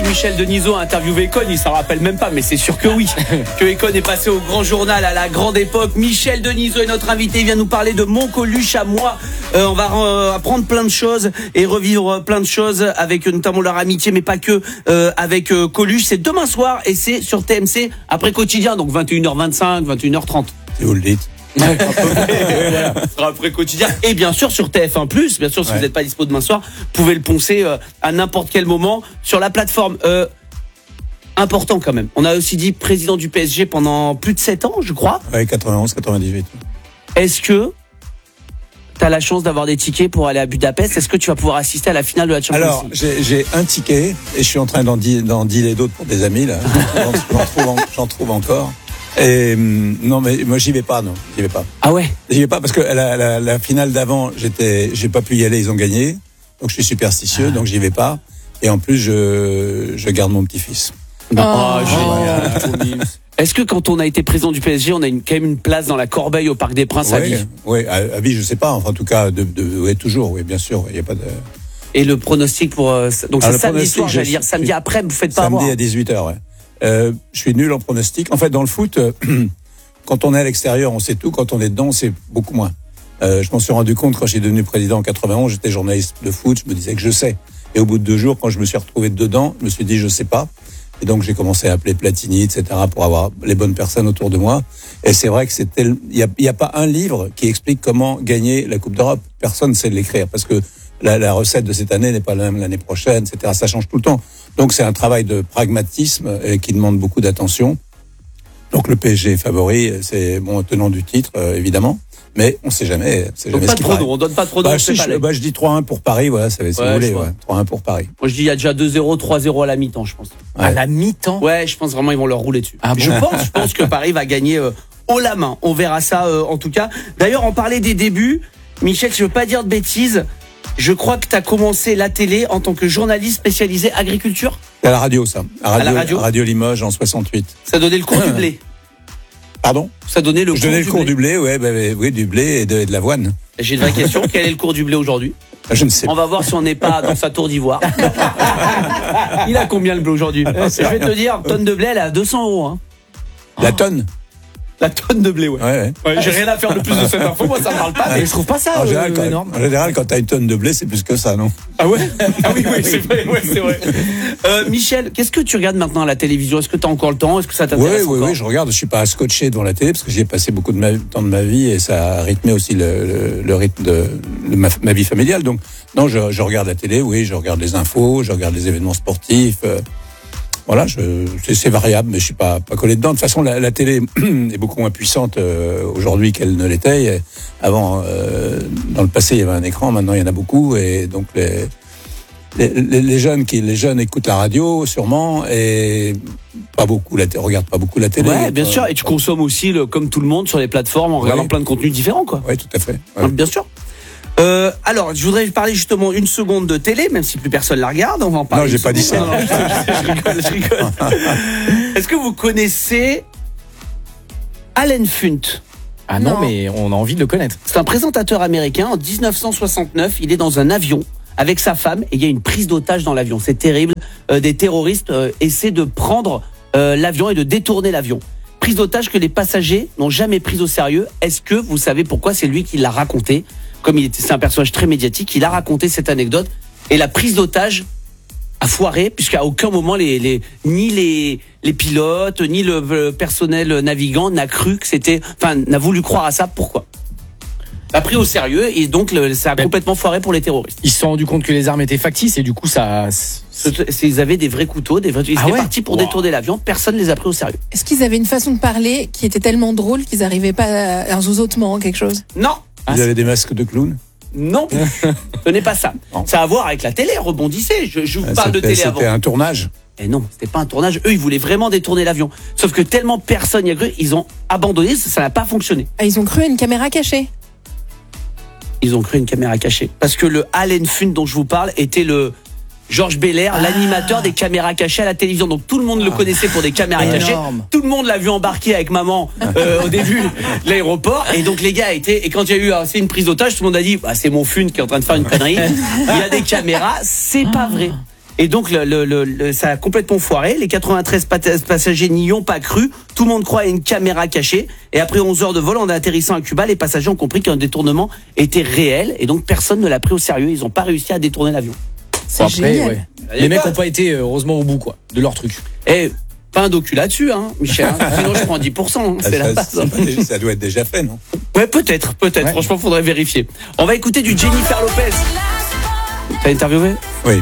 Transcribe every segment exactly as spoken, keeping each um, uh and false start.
si Michel Denisot a interviewé Econ, il s'en rappelle même pas, mais c'est sûr que oui. Que Econ est passé au grand journal à la grande époque. Michel Denisot est notre invité, il vient nous parler de Mon Coluche à moi. Euh, on va euh, apprendre plein de choses et revivre plein de choses avec notamment leur amitié, mais pas que euh, avec euh, Coluche. C'est demain soir et c'est sur T M C après Quotidien, donc vingt et une heures vingt-cinq, vingt et une heures trente. Et vous le dites. Ouais, voilà. Ce sera après Quotidien et bien sûr sur T F un plus. Bien sûr, si ouais. vous n'êtes pas dispo demain soir, vous pouvez le poncer euh, à n'importe quel moment sur la plateforme. Euh, important quand même. On a aussi dit président du P S G pendant plus de sept ans, je crois. Ouais, quatre-vingt-onze quatre-vingt-dix-huit. Est-ce que tu as la chance d'avoir des tickets pour aller à Budapest? Est-ce que tu vas pouvoir assister à la finale de la Champions League? Alors, j'ai, j'ai un ticket et je suis en train d'en, d'en dealer d'autres pour des amis là. J'en, j'en, trouve, en, j'en trouve encore. Et non, mais moi j'y vais pas, non, j'y vais pas. Ah ouais? J'y vais pas parce que la, la, la finale d'avant, j'étais, j'ai pas pu y aller, ils ont gagné, donc je suis superstitieux, ah. donc j'y vais pas. Et en plus, je, je garde mon petit-fils. Oh, oh génial. Est-ce que quand on a été président du P S G, on a une, quand même une place dans la corbeille au Parc des Princes ouais, à vie? Oui, à, à vie, je sais pas. Enfin, en tout cas, de, de, ouais, toujours, oui, bien sûr. Il y a pas de. Et le pronostic pour euh, donc alors, c'est samedi soir, j'allais dire samedi après, vous faites pas samedi avoir. À dix-huit heures, ouais. Euh, je suis nul en pronostic. En fait, dans le foot, euh, quand on est à l'extérieur, on sait tout. Quand on est dedans, on sait beaucoup moins. Euh, je m'en suis rendu compte quand je suis devenu président en quatre-vingt-onze. J'étais journaliste de foot. Je me disais que je sais. Et au bout de deux jours, quand je me suis retrouvé dedans, je me suis dit je sais pas. Et donc j'ai commencé à appeler Platini, et cetera, pour avoir les bonnes personnes autour de moi. Et c'est vrai que c'est tel... il y a, il y a pas un livre qui explique comment gagner la Coupe d'Europe. Personne ne sait l'écrire parce que la, la recette de cette année n'est pas la même l'année prochaine, et cetera. Ça change tout le temps. Donc c'est un travail de pragmatisme et qui demande beaucoup d'attention. Donc le P S G est favori, c'est bon tenant du titre euh, évidemment, mais on sait jamais. C'est donc jamais pas ce de pronos, on donne pas de pronos. Bah, si, je, bah, je dis trois un pour Paris, voilà, ça va si ouais, vous voulez, ouais, trois un pour Paris. Moi je dis il y a déjà deux zéro, trois zéro à la mi-temps, je pense. Ouais. À la mi-temps? Ouais, je pense vraiment ils vont leur rouler dessus. Ah bon? Je pense, je pense que Paris va gagner euh, haut la main. On verra ça euh, en tout cas. D'ailleurs, on parlait des débuts. Michel, je veux pas dire de bêtises. Je crois que tu as commencé la télé en tant que journaliste spécialisé agriculture. À la radio, ça. À radio, à la radio, radio Limoges en soixante-huit. Ça donnait le cours du blé. Pardon? Ça donnait le Je cours donnais du le cours blé. du blé, ouais, bah, oui, du blé et de, et de l'avoine. J'ai une vraie question. Quel est le cours du blé aujourd'hui? Je ne sais pas. On va voir si on n'est pas dans sa tour d'ivoire. Il a combien le blé aujourd'hui? Je vais te dire, tonne de blé, elle est à deux cents euros. Hein. La tonne? La tonne de blé, ouais. Ouais, ouais. ouais j'ai rien à faire de plus de cette info, moi ça me parle pas. Mais je trouve pas ça en général, euh, quand, énorme. En général, quand t'as une tonne de blé, c'est plus que ça, non? Ah ouais? Ah oui, oui, c'est vrai, ouais, c'est vrai. Euh, Michel, qu'est-ce que tu regardes maintenant à la télévision? Est-ce que tu as encore le temps? Est-ce que ça t'intéresse oui, encore? Oui, oui, je regarde. Je suis pas scotché devant la télé parce que j'y ai passé beaucoup de ma, temps de ma vie et ça a rythmé aussi le, le, le rythme de, de ma, ma vie familiale. Donc, non, je, je regarde la télé, oui, je regarde les infos, je regarde les événements sportifs. Euh, Voilà, je, c'est, c'est variable, mais je suis pas pas collé dedans. De toute façon, la, la télé est beaucoup moins puissante euh, aujourd'hui qu'elle ne l'était. Et avant, euh, dans le passé, il y avait un écran. Maintenant, il y en a beaucoup, et donc les les, les, les jeunes qui les jeunes écoutent la radio, sûrement, et pas beaucoup la regardent pas beaucoup la télé. Ouais, bien euh, sûr. Et tu consommes aussi, le, comme tout le monde, sur les plateformes en regardant oui. plein de contenus différents, quoi. Oui, tout à fait. Ouais. Bien sûr. Euh, alors, je voudrais parler justement une seconde de télé, même si plus personne la regarde. On va en parler. Non, j'ai pas dit ça. Non, non, je, je rigole, je rigole. Est-ce que vous connaissez Allen Funt? Ah non, non, mais on a envie de le connaître. C'est un présentateur américain. En dix-neuf cent soixante-neuf, il est dans un avion avec sa femme et il y a une prise d'otage dans l'avion. C'est terrible. Euh, des terroristes euh, essaient de prendre euh, l'avion et de détourner l'avion. Prise d'otage que les passagers n'ont jamais prise au sérieux. Est-ce que vous savez pourquoi? C'est lui qui l'a raconté. Comme il était, c'est un personnage très médiatique, il a raconté cette anecdote et la prise d'otage a foiré puisqu'à aucun moment les, les ni les les pilotes ni le, le personnel navigant n'a cru que c'était, enfin n'a voulu croire à ça. Pourquoi? A pris au sérieux et donc le, ça a ben, complètement foiré pour les terroristes. Ils se sont rendus compte que les armes étaient factices et du coup ça. C'est, ils avaient des vrais couteaux, des vrais. Ils ah étaient ouais partis pour wow. détourner l'avion. Personne les a pris au sérieux. Est-ce qu'ils avaient une façon de parler qui était tellement drôle qu'ils n'arrivaient pas à un zozotement, quelque chose? Non. Vous ah, avez des masques de clown? Non, ce n'est pas ça. Non. Ça a à voir avec la télé, rebondissez. Je, je vous ah, parle de télé c'était avant. C'était un tournage? Et non, c'était pas un tournage. Eux, ils voulaient vraiment détourner l'avion. Sauf que tellement personne n'y a cru, ils ont abandonné, ça n'a pas fonctionné. Ah, ils ont cru à une caméra cachée? Ils ont cru à une caméra cachée. Parce que le Allen Funt dont je vous parle était le Georges Belair, ah. l'animateur des caméras cachées à la télévision. Donc tout le monde ah. le connaissait pour des caméras énorme. cachées. Tout le monde l'a vu embarquer avec maman euh, au début de l'aéroport. Et donc les gars étaient. Et quand il y a eu ah, c'est une prise d'otage, tout le monde a dit bah, c'est mon Funt qui est en train de faire une connerie. Il y a des caméras, c'est pas vrai. Et donc le, le, le, le- ça a complètement foiré. Les quatre-vingt-treize pat- passagers n'y ont pas cru. Tout le monde croit à une caméra cachée. Et après onze heures de vol, en atterrissant à Cuba, les passagers ont compris qu'un détournement était réel. Et donc personne ne l'a pris au sérieux. Ils n'ont pas réussi à détourner l'avion. C'est Bon, après, génial. ouais. Les mecs n'ont pas été euh, heureusement au bout quoi de leur truc. Et pas un docu là-dessus, hein, Michel. Hein. Sinon je prends dix pour cent. Hein. C'est ça, la base. ça, ça- ça doit être déjà fait, non? Ouais, peut-être, peut-être. Ouais. Franchement, faudrait vérifier. On va écouter du Jennifer Lopez. T'as interviewé? Oui.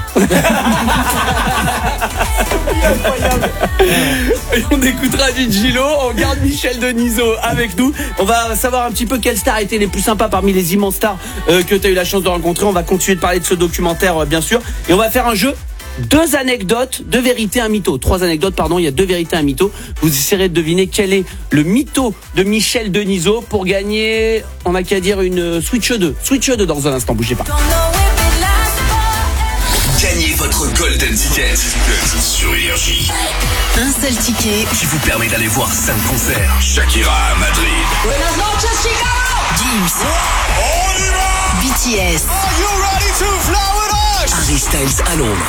Et on écoutera du Gilo, on garde Michel Denisot avec nous. On va savoir un petit peu quelles stars étaient les plus sympas parmi les immenses stars euh, que tu as eu la chance de rencontrer. On va continuer de parler de ce documentaire, euh, bien sûr. Et on va faire un jeu. Deux anecdotes, deux vérités, un mytho. Trois anecdotes, pardon, il y a deux vérités, un mytho. Vous essaierez de deviner quel est le mytho de Michel Denisot pour gagner, on n'a qu'à dire une Switch deux. Switch deux dans un instant, bougez pas. Gagnez votre Golden Ticket sur Énergie. Un seul ticket. Qui vous permet d'aller voir cinq concerts. Shakira à Madrid. Gims. B T S. Harry Styles à Londres.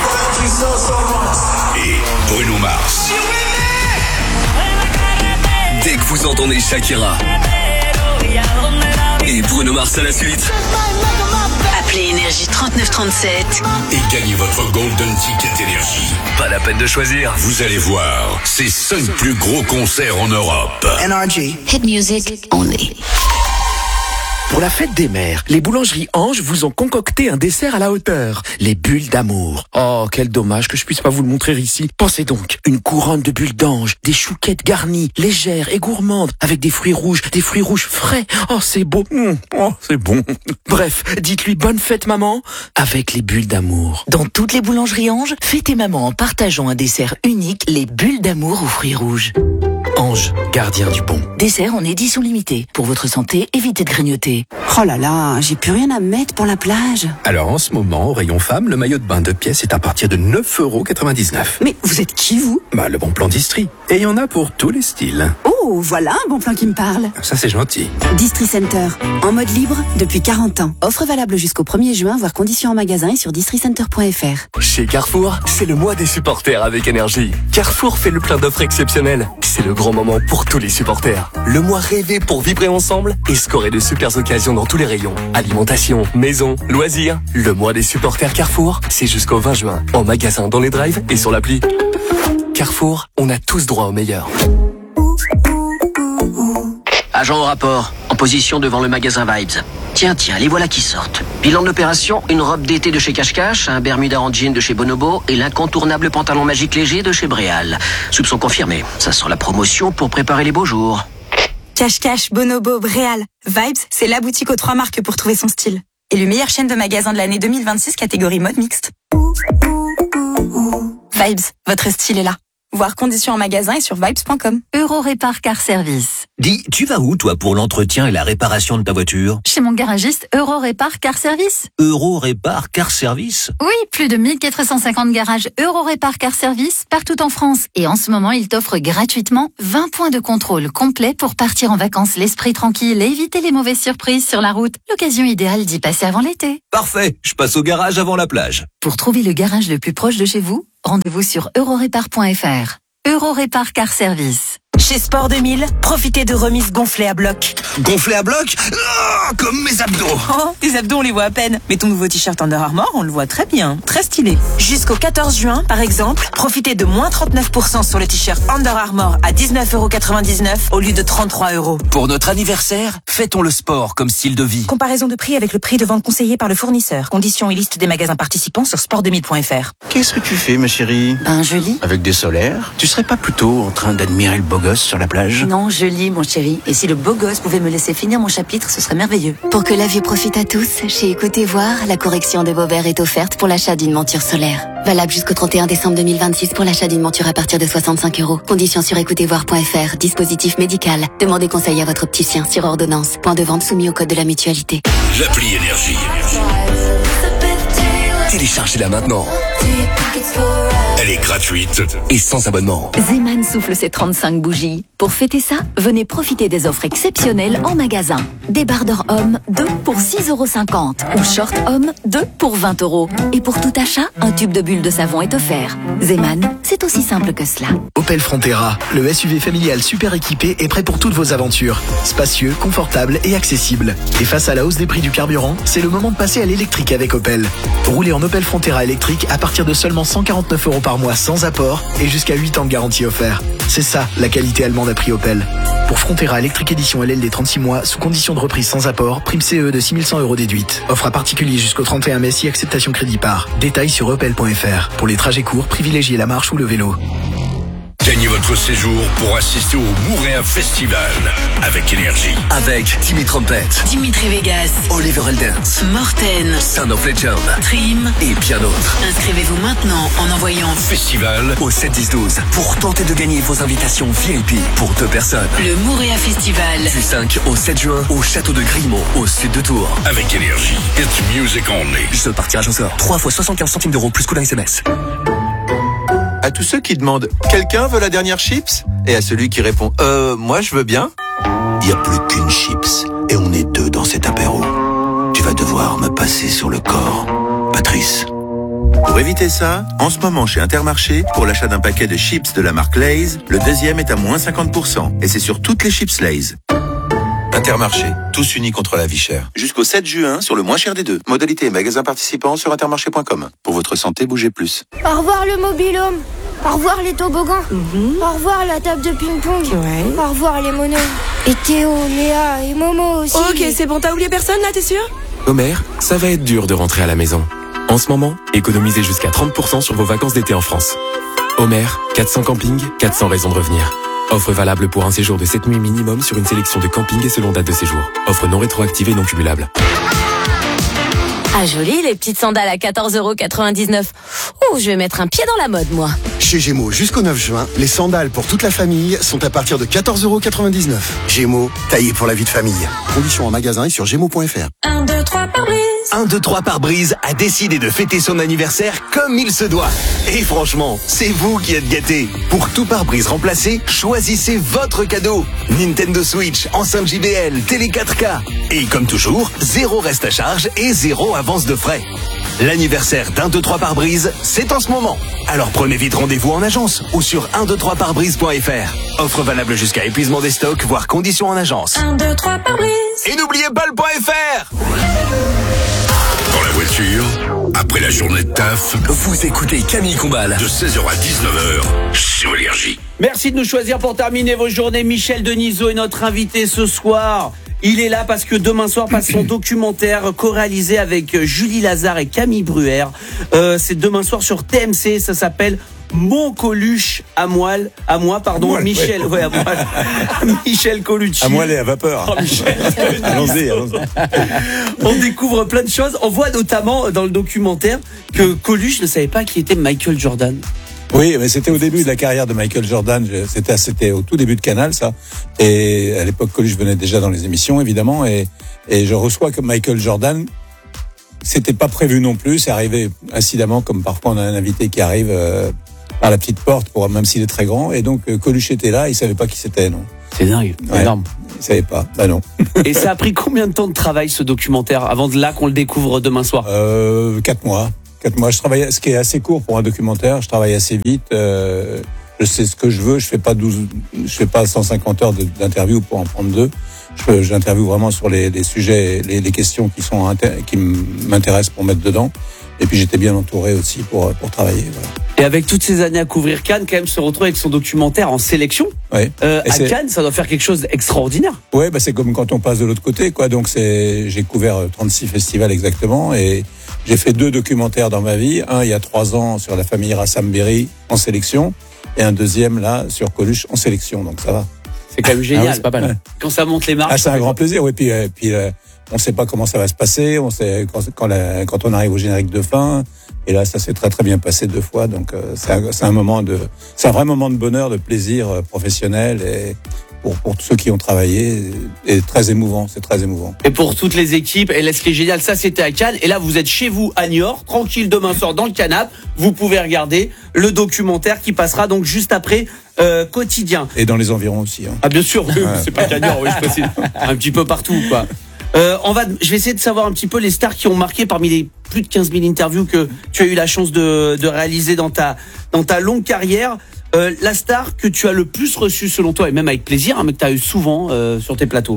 Et Bruno Mars. Dès que vous entendez Shakira et Bruno Mars à la suite, Appelez Énergie trente-neuf trente-sept. et gagnez votre Golden Ticket Énergie. Pas la peine de choisir. Vous allez voir ces cinq plus gros concerts en Europe. Hit music only. Pour la fête des mères, les boulangeries Ange vous ont concocté un dessert à la hauteur, les bulles d'amour. Oh, quel dommage que je puisse pas vous le montrer ici. Pensez donc, une couronne de bulles d'ange, des chouquettes garnies, légères et gourmandes, avec des fruits rouges, des fruits rouges frais. Oh, c'est beau. Mmh. Oh, c'est bon. Bref, dites-lui bonne fête maman, avec les bulles d'amour. Dans toutes les boulangeries Ange, fêtez maman en partageant un dessert unique, les bulles d'amour aux fruits rouges. Ange, gardien du bon. Dessert en édition limitée. Pour votre santé, évitez de grignoter. Oh là là, j'ai plus rien à mettre pour la plage. Alors en ce moment, au rayon femme, le maillot de bain de pièces est à partir de neuf euros quatre-vingt-dix-neuf. Mais vous êtes qui, vous? Bah, le bon plan d'Istrie. Et il y en a pour tous les styles. Oh, voilà un bon plan qui me parle. Ça, c'est gentil. Distri Center, en mode libre depuis quarante ans. Offre valable jusqu'au premier juin, voire conditions en magasin et sur districenter point f r. Chez Carrefour, c'est le mois des supporters avec Énergie. Carrefour fait le plein d'offres exceptionnelles. C'est le grand moment pour tous les supporters. Le mois rêvé pour vibrer ensemble et scorer de super occasions dans tous les rayons. Alimentation, maison, loisirs. Le mois des supporters Carrefour, c'est jusqu'au vingt juin. En magasin, dans les drives et sur l'appli. Carrefour, on a tous droit au meilleur. Agent au rapport, en position devant le magasin Vibes. Tiens, tiens, les voilà qui sortent. Bilan de l'opération, une robe d'été de chez Cache Cache, un Bermuda en jean de chez Bonobo et l'incontournable pantalon magique léger de chez Bréal. Soupçon confirmé, ça sent la promotion pour préparer les beaux jours. Cache Cache, Bonobo, Bréal. Vibes, c'est la boutique aux trois marques pour trouver son style. Et le meilleure chaîne de magasins de l'année deux mille vingt-six, catégorie mode mixte. Vibes, votre style est là. Voir conditions en magasin et sur vibes point com. Eurorépar Car Service. Dis, tu vas où, toi, pour l'entretien et la réparation de ta voiture? Chez mon garagiste Eurorépar Car Service. Eurorépar Car Service? Oui, plus de mille quatre cent cinquante garages Eurorépar Car Service partout en France. Et en ce moment, il t'offre gratuitement vingt points de contrôle complet pour partir en vacances l'esprit tranquille et éviter les mauvaises surprises sur la route. L'occasion idéale d'y passer avant l'été. Parfait, je passe au garage avant la plage. Pour trouver le garage le plus proche de chez vous, rendez-vous sur eurorépar point f r. Eurorépar Car Service. Chez Sport deux mille, profitez de remises gonflées à bloc. Gonflé à bloc? Ah, comme mes abdos. Oh, tes abdos, on les voit à peine. Mais ton nouveau t-shirt Under Armour, on le voit très bien. Très stylé. Jusqu'au quatorze juin, par exemple, profitez de moins trente-neuf pour cent sur le t-shirt Under Armour à dix-neuf euros quatre-vingt-dix-neuf au lieu de trente-trois euros. Pour notre anniversaire, fêtons le sport comme style de vie. Comparaison de prix avec le prix de vente conseillé par le fournisseur. Conditions et liste des magasins participants sur sport deux mille point f r. Qu'est-ce que tu fais, ma chérie? Ben, je lis. Avec des solaires? Tu serais pas plutôt en train d'admirer le beau gosse sur la plage? Non, je lis, mon chéri. Et si le beau gosse pouvait me laisser finir mon chapitre, ce serait merveilleux. Pour que la vue profite à tous, chez Écoutez Voir, la correction de vos verres est offerte pour l'achat d'une monture solaire. Valable jusqu'au trente et un décembre deux mille vingt-six pour l'achat d'une monture à partir de soixante-cinq euros. Conditions sur écoutez voir point f r. Dispositif médical. Demandez conseil à votre opticien sur ordonnance. Point de vente soumis au code de la mutualité. L'appli Énergie. Téléchargez-la maintenant. Elle est gratuite et sans abonnement. Zeman souffle ses trente-cinq bougies. Pour fêter ça, venez profiter des offres exceptionnelles en magasin. Débardeur homme, deux pour six euros cinquante. Ou short homme, deux pour vingt euros. Et pour tout achat, un tube de bulles de savon est offert. Zeman, c'est aussi simple que cela. Opel Frontera, le S U V familial super équipé est prêt pour toutes vos aventures. Spacieux, confortable et accessible. Et face à la hausse des prix du carburant, c'est le moment de passer à l'électrique avec Opel. Roulez en Opel Frontera électrique à partir de seulement cent quarante-neuf euros par mois sans apport et jusqu'à huit ans de garantie offert. C'est ça, la qualité allemande à prix Opel. Pour Frontera électrique édition L L D trente-six mois, sous condition de reprise sans apport, prime C E de six mille cent euros déduite. Offre à particulier jusqu'au trente et un mai si acceptation crédit par. Détails sur opel point f r. Pour les trajets courts, privilégiez la marche ou le vélo. Gagnez votre séjour pour assister au Mouréa Festival avec Énergie. Avec Timmy Trumpet, Dimitri Vegas, Oliver Elders, Morten, Sound of Legend, Trim et bien d'autres. Inscrivez-vous maintenant en envoyant Festival au sept dix douze pour tenter de gagner vos invitations V I P pour deux personnes. le Mouréa Festival. Du cinq au sept juin au château de Grimaud, au sud de Tours. avec Énergie. It's music only. Ce par tirage au sort. trois fois soixante-quinze centimes d'euros plus coup d'un S M S. À tous ceux qui demandent « Quelqu'un veut la dernière chips ?» et à celui qui répond « Euh, moi je veux bien ?» Il n'y a plus qu'une chips et on est deux dans cet apéro. Tu vas devoir me passer sur le corps, Patrice. Pour éviter ça, en ce moment chez Intermarché, pour l'achat d'un paquet de chips de la marque Lay's, le deuxième est à moins cinquante pour cent et c'est sur toutes les chips Lay's. Intermarché, tous unis contre la vie chère. Jusqu'au sept juin sur le moins cher des deux. Modalité et magasins participants sur intermarché point com. Pour votre santé, bougez plus. Au revoir le mobil-home. Au revoir les toboggans. Mm-hmm. Au revoir la table de ping-pong. Ouais. Au revoir les monos. Et Théo, Léa et Momo aussi. Ok, c'est bon, t'as oublié personne là, t'es sûr? Homer, ça va être dur de rentrer à la maison. En ce moment, économisez jusqu'à trente pour cent sur vos vacances d'été en France. Homer, quatre cents campings, quatre cents raisons de revenir. Offre valable pour un séjour de sept nuits minimum sur une sélection de campings et selon date de séjour. Offre non rétroactive et non cumulable. Ah joli, les petites sandales à quatorze euros quatre-vingt-dix-neuf. Oh, je vais mettre un pied dans la mode, moi. Chez Gémeaux, jusqu'au neuf juin, les sandales pour toute la famille sont à partir de quatorze euros quatre-vingt-dix-neuf. Gémeaux, taillé pour la vie de famille. Conditions en magasin et sur gémeaux point f r. un, deux, trois par brise. un, deux, trois pare-brise a décidé de fêter son anniversaire comme il se doit. Et franchement, c'est vous qui êtes gâtés. Pour tout pare-brise remplacé, choisissez votre cadeau. Nintendo Switch, enceinte J B L, télé quatre K. Et comme toujours, zéro reste à charge et zéro avance de frais. L'anniversaire d'un, deux, trois pare-brise, c'est en ce moment. Alors prenez vite rendez-vous en agence ou sur un, deux, trois pare brise point f r. Offre valable jusqu'à épuisement des stocks, voire conditions en agence. un, deux, trois pare-brise. Et n'oubliez pas le .fr. Dans la voiture, après la journée de taf, vous écoutez Camille Combal de seize heures à dix-neuf heures sur Énergie. Merci de nous choisir pour terminer vos journées. Michel Denisot est notre invité ce soir. Il est là parce que demain soir passe son documentaire co-réalisé avec Julie Lazare et Camille Bruer. Euh, c'est demain soir sur T M C, ça s'appelle Mon Coluche à moelle, à moi, pardon, moelle, Michel, ouais, ouais à moelle. Michel Colucci. À moelle et à vapeur. Oh, Michel. allons-y, allons-y. On découvre plein de choses. On voit notamment dans le documentaire que Coluche ne savait pas qui était Michael Jordan. Oui, mais c'était au début de la carrière de Michael Jordan. C'était, c'était au tout début de Canal, ça. Et à l'époque, Coluche venait déjà dans les émissions, évidemment. Et, et je reçois que Michael Jordan, c'était pas prévu non plus. C'est arrivé incidemment, comme parfois on a un invité qui arrive euh, par la petite porte, pour, même s'il est très grand. Et donc, euh, Coluche était là, il savait pas qui c'était, non. C'est dingue, ouais, énorme. Il savait pas, bah non. Et ça a pris combien de temps de travail, ce documentaire, avant de là qu'on le découvre demain soir? Euh, quatre mois. Quatre mois. Je travaille, ce qui est assez court pour un documentaire. Je travaille assez vite. Euh, je sais ce que je veux. Je fais pas douze, je fais pas cent cinquante heures d'interview pour en prendre deux. Je, j'interviewe vraiment sur les, les sujets, les, les questions qui sont inter, qui m'intéressent pour mettre dedans. Et puis j'étais bien entouré aussi pour pour travailler. Voilà. Et avec toutes ces années à couvrir Cannes, quand même se retrouver avec son documentaire en sélection. Ouais. Euh, à Cannes, ça doit faire quelque chose d'extraordinaire. Ouais, bah c'est comme quand on passe de l'autre côté, quoi. Donc c'est, j'ai couvert trente-six festivals exactement et j'ai fait deux documentaires dans ma vie. Un il y a trois ans sur la famille Rassam-Berry en sélection et un deuxième là sur Coluche en sélection. Donc ça va. C'est quand même génial. Ah ouais, c'est pas mal. Ouais. Quand ça monte les marches. Ah, c'est un grand plaisir. Oui, puis euh, puis euh, on sait pas comment ça va se passer. On sait quand quand, la, quand on arrive au générique de fin. Et là, ça s'est très très bien passé deux fois. Donc euh, c'est un, c'est un moment de, c'est un vrai moment de bonheur, de plaisir euh, professionnel et pour, pour tous ceux qui ont travaillé, est très émouvant, c'est très émouvant. Et pour toutes les équipes, et là, ce qui est génial, ça c'était à Cannes, et là vous êtes chez vous à Niort, tranquille demain soir dans le canapé, vous pouvez regarder le documentaire qui passera donc juste après euh, Quotidien. Et dans les environs aussi. Hein. Ah bien sûr, oui, c'est pas qu'à Niort, oui, je précise. Un petit peu partout, quoi. Euh, on va, je vais essayer de savoir un petit peu les stars qui ont marqué parmi les plus de quinze mille interviews que tu as eu la chance de, de réaliser dans ta, dans ta longue carrière. Euh, la star que tu as le plus reçue selon toi, et même avec plaisir, hein, mais que tu as eu souvent euh, sur tes plateaux.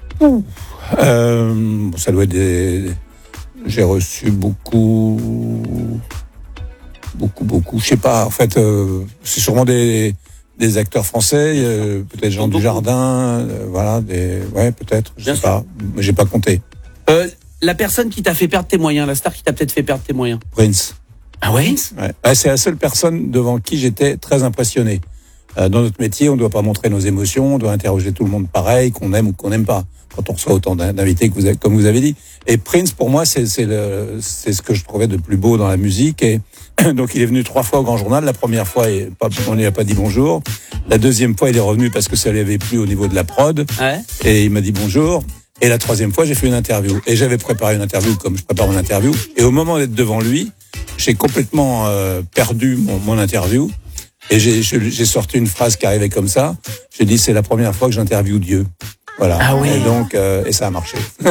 Euh, ça doit être des... J'ai reçu beaucoup... Beaucoup, beaucoup. Je sais pas, en fait, euh, c'est sûrement des... des acteurs français, euh, peut-être Jean Dujardin, euh, voilà, des, ouais, peut-être, je sais pas, mais j'ai pas compté. Euh, la personne qui t'a fait perdre tes moyens, la star qui t'a peut-être fait perdre tes moyens. Prince. Ah ouais? Ouais. Ouais, c'est la seule personne devant qui j'étais très impressionné. Euh, dans notre métier, on ne doit pas montrer nos émotions, on doit interroger tout le monde pareil, qu'on aime ou qu'on n'aime pas. Quand on reçoit autant d'invités que vous avez, comme vous avez dit. Et Prince, pour moi, c'est, c'est le, c'est ce que je trouvais de plus beau dans la musique. Et donc, il est venu trois fois au Grand Journal. La première fois, il, pas, on lui a pas dit bonjour. La deuxième fois, il est revenu parce que ça lui avait plu au niveau de la prod. Ouais. Et il m'a dit bonjour. Et la troisième fois, j'ai fait une interview. Et j'avais préparé une interview comme je prépare mon interview. Et au moment d'être devant lui, j'ai complètement euh, perdu mon, mon interview. Et j'ai, j'ai sorti une phrase qui arrivait comme ça. J'ai dit, c'est la première fois que j'interviewe Dieu. Voilà. Ah oui. Et donc, euh, et ça a marché. Mais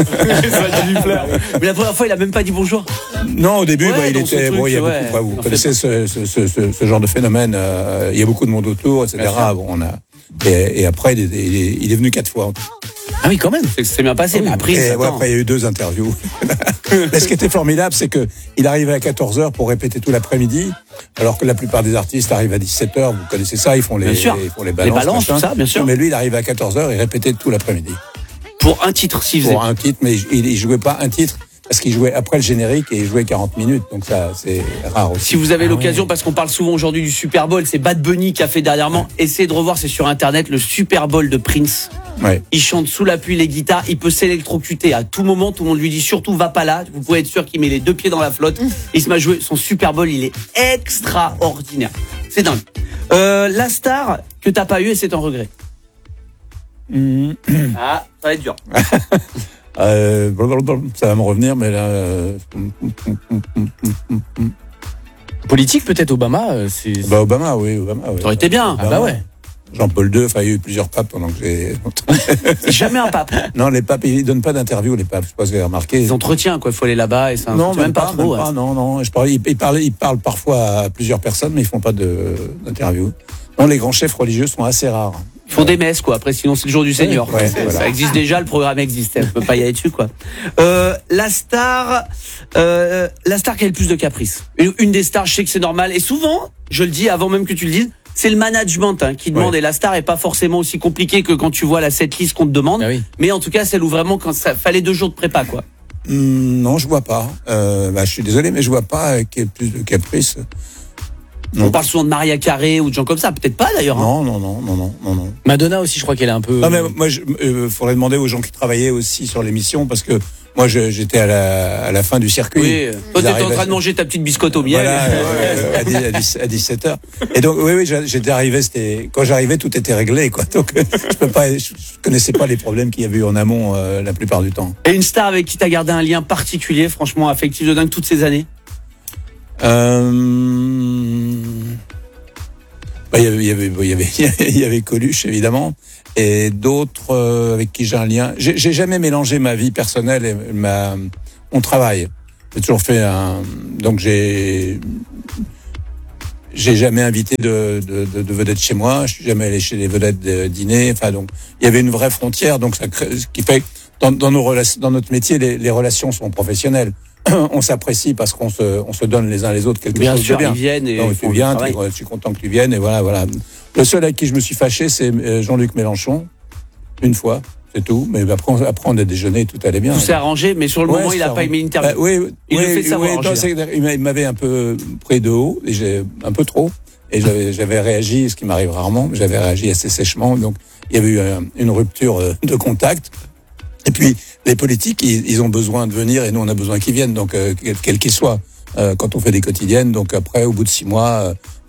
la première fois, il a même pas dit bonjour. Non, au début, Ouais, bah, il dans était, son bon, il y a truc, beaucoup, ouais. bah, vous En connaissez fait, ce, ce, ce, ce genre de phénomène, euh, il y a beaucoup de monde autour, et cetera. Bon, on a, et, et après, il est, il, est, il est venu quatre fois. Ah oui, quand même. C'est, c'est bien passé. Oui, Mais après, et, ouais, après, il y a eu deux interviews. Mais ce qui était formidable, c'est que il arrivait à quatorze heures pour répéter tout l'après-midi, alors que la plupart des artistes arrivent à dix-sept heures. Vous connaissez ça, ils font les, Bien sûr. ils font les balances. Les balances, machin. tout ça, bien sûr. Mais lui, il arrivait à quatorze heures et répétait tout l'après-midi. Pour un titre, s'il faisait. Pour un titre, mais il, il jouait pas un titre. Parce qu'il jouait après le générique et il jouait quarante minutes, donc ça c'est rare aussi. Si vous avez l'occasion, parce qu'on parle souvent aujourd'hui du Super Bowl, c'est Bad Bunny qui a fait dernièrement, essayez de revoir, c'est sur internet, le Super Bowl de Prince. Ouais. Il chante sous la pluie les guitares, il peut s'électrocuter à tout moment, tout le monde lui dit surtout va pas là, vous pouvez être sûr qu'il met les deux pieds dans la flotte. Il se met à jouer son Super Bowl, il est extraordinaire. C'est dingue. Euh, la star que t'as pas eu et c'est un regret. Mmh. Ah, ça va être dur. Euh, ça va me revenir, mais là... Euh... Politique peut-être, Obama euh, c'est... Bah Obama, oui, Obama. Oui. Ça aurait été bien. Ah bah ouais. Jean-Paul deux, enfin il y a eu plusieurs papes pendant que j'ai... Jamais un pape. Non, les papes, ils donnent pas d'interview, les papes, je sais pas si vous avez remarqué. Ils entretiennent, quoi, il faut aller là-bas et ça. Non, même, même pas, pas, trop. même pas, ouais. non, non. Je parle, ils, ils, parlent, ils parlent parfois à plusieurs personnes, mais ils font pas de, d'interview. Non, les grands chefs religieux sont assez rares. Ils font des messes, quoi. Après, sinon, c'est le jour du Seigneur. Ouais, C'est- voilà. Ça existe déjà, le programme existait. On peut pas y aller dessus, quoi. Euh, la star, euh, la star qui a le plus de caprices. Une, une des stars, je sais que c'est normal. Et souvent, je le dis avant même que tu le dises, c'est le management hein, qui demande. Ouais. Et la star est pas forcément aussi compliquée que quand tu vois la setlist qu'on te demande. Ah oui. Mais en tout cas, celle où vraiment, quand ça fallait deux jours de prépa, quoi. Hum, non, je vois pas. Euh, bah, je suis désolé, mais je vois pas euh, qu'il y ait plus de caprices. Non. On parle souvent de Maria Carré ou de gens comme ça. Peut-être pas, d'ailleurs. hein. Non, non, non, non, non, non, non. Madonna aussi, je crois qu'elle est un peu... Non, mais moi, il euh, faudrait demander aux gens qui travaillaient aussi sur l'émission, parce que moi, je, j'étais à la, à la fin du circuit. Oui. Toi, Ils t'étais en arrivent train à- de manger ta petite biscotte au miel. Voilà, euh, à, dix- à dix- à dix-sept heures. Et donc, oui, oui, j'a- j'étais arrivé, c'était, quand j'arrivais, tout était réglé, quoi. Donc, euh, je peux pas, je, je connaissais pas les problèmes qu'il y avait eu en amont, euh, la plupart du temps. Et une star avec qui t'as gardé un lien particulier, franchement affectif de dingue toutes ces années. Euh, bah, il y avait, il y avait, il y avait, il y avait Coluche, évidemment, et d'autres euh, avec qui j'ai un lien. J'ai, j'ai jamais mélangé ma vie personnelle et ma, mon travail. J'ai toujours fait un, donc j'ai, j'ai jamais invité de, de, de, de vedettes chez moi. Je suis jamais allé chez les vedettes de dîner. Enfin, donc, il y avait une vraie frontière. Donc, ça crée, ce qui fait que dans, dans nos relations, dans notre métier, les, les relations sont professionnelles. On s'apprécie parce qu'on se, on se donne les uns les autres quelque Bien chose sûr, de bien. ils viennent et Donc, ils font tu le viens, travail. tu- je suis content que tu viennes et voilà, voilà. Le seul avec qui je me suis fâché, c'est euh, Jean-Luc Mélenchon, une fois, c'est tout. Mais après, on, après on a déjeuné, tout allait bien. Tout s'est arrangé, mais sur le Ouais, moment, il c'est a pas arrangé. aimé l'interview. Bah, oui, Il oui, le fait savoir. oui, en non, général. c'est- il m'a- il m'avait un peu pris de haut, et j'ai un peu trop. Et j'avais, j'avais réagi, ce qui m'arrive rarement, mais j'avais réagi assez sèchement. Donc, il y avait eu euh, une rupture euh, de contact. Et puis, les politiques, ils, ils ont besoin de venir et nous, on a besoin qu'ils viennent, donc, euh, quel quel qu'ils soient, euh, quand on fait des quotidiennes. Donc, après, au bout de six mois, euh,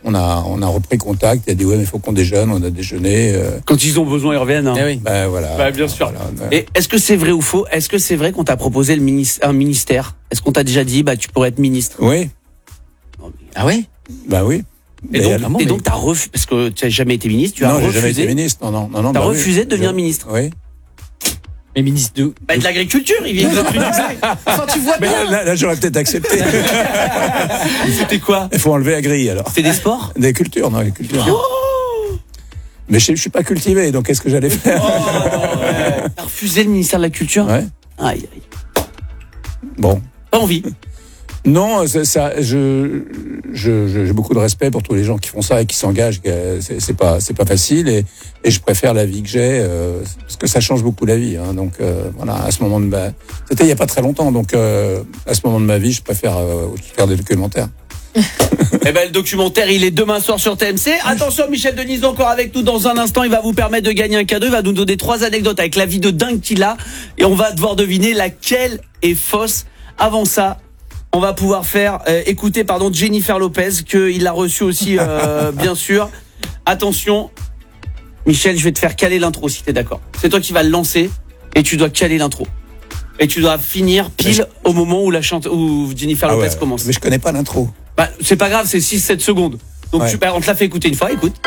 On a, on a repris contact. Il a dit ouais, mais il faut qu'on déjeune. On a déjeuné. Euh... Quand ils ont besoin, ils reviennent. Hein. Eh oui. Ben voilà. Bah, bien sûr. Voilà, ben... Et est-ce que c'est vrai ou faux? Est-ce que c'est vrai qu'on t'a proposé le ministère, un ministère? Est-ce qu'on t'a déjà dit bah tu pourrais être ministre? Oui. Ah ouais? Bah oui. Et donc, alors, et donc t'as refusé parce que tu n'as jamais été ministre. Tu as non, refusé. j'ai jamais été ministre. Non, non, non, non. T'as bah, refusé oui. de devenir je... ministre. Oui. Mais ministre de. Bah, de l'agriculture, il vient de Enfin, tu vois bien. Mais là, là j'aurais peut-être accepté. C'était quoi? Il faut enlever la grille alors. C'est des sports? Des cultures, non, les cultures. Oh mais je, je suis pas cultivé, donc qu'est-ce que j'allais faire? Oh, ouais. T'as refusé le ministère de la Culture? Ouais. Aïe, aïe. Bon. Pas envie. Non, ça, ça je, je, je, j'ai beaucoup de respect pour tous les gens qui font ça et qui s'engagent. C'est, c'est pas, c'est pas facile et, et je préfère la vie que j'ai euh, parce que ça change beaucoup la vie. Hein, donc euh, voilà, à ce moment de ma, c'était il y a pas très longtemps, donc euh, à ce moment de ma vie, je préfère euh, faire des documentaires. Eh ben le documentaire, il est demain soir sur T M C. Attention, Michel Denisot encore avec nous dans un instant. Il va vous permettre de gagner un cadeau. Il va nous donner trois anecdotes avec la vie de dingue qu'il a et on va devoir deviner laquelle est fausse. Avant ça, on va pouvoir faire euh, écouter pardon Jennifer Lopez qu'il l'a reçu aussi euh, bien sûr. Attention, Michel, je vais te faire caler l'intro si t'es d'accord. C'est toi qui vas le lancer et tu dois caler l'intro. Et tu dois finir pile je... au moment où la chante où Jennifer ah Lopez ouais, commence. Mais je connais pas l'intro. Bah, c'est pas grave, c'est six sept secondes. Donc ouais. tu, bah, on te l'a fait écouter une fois, écoute.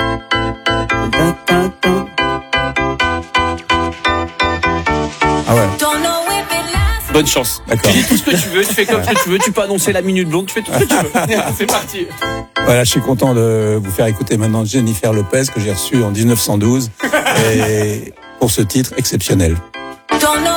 Ah ouais. Bonne chance. D'accord. Tu dis tout ce que tu veux, tu fais comme ouais. tu veux, tu peux annoncer la minute blonde, tu fais tout ce que tu veux. C'est parti. Voilà, je suis content de vous faire écouter maintenant Jennifer Lopez que j'ai reçue en dix-neuf cent douze et pour ce titre exceptionnel.